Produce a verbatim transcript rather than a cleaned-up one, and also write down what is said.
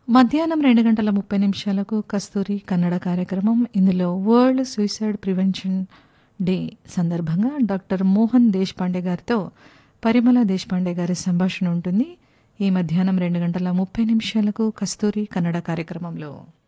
మధ్యాహ్నం రెండు గంటల ముప్పై నిమిషాలకు కస్తూరి కన్నడ కార్యక్రమం. ఇందులో వరల్డ్ సూసైడ్ ప్రివెన్షన్ డే సందర్భంగా డాక్టర్ మోహన్ దేశపాండే గారితో పరిమళ దేశపాండే గారి సంభాషణ ఉంటుంది. ఈ మధ్యాహ్నం రెండు గంటల ముప్పై నిమిషాలకు కస్తూరి కన్నడ కార్యక్రమంలో